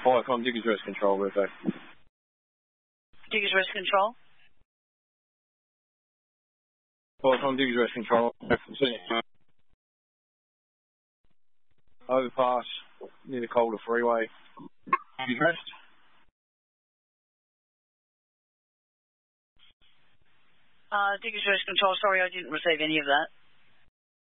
Viacom, Diggers Rest Control, we're back. Diggers Rest Control? Viacom, Diggers Rest Control, back from Sydney. Overpass near the Calder Freeway. Diggers Rest. Diggers Rest Control, sorry, I didn't receive any of that.